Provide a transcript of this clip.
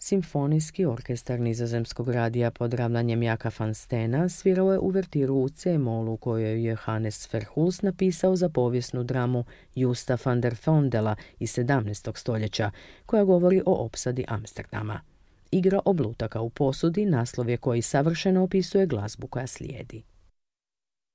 Simfonijski orkestar Nizozemskog radija pod ravnanjem Jaka van Stena svirao je uvertiru u C-molu koju je Johannes Verhulst napisao za povijesnu dramu Justa van der Vondela iz 17. stoljeća, koja govori o opsadi Amsterdama. Igra oblutaka u posudi naslov je koji savršeno opisuje glazbu koja slijedi.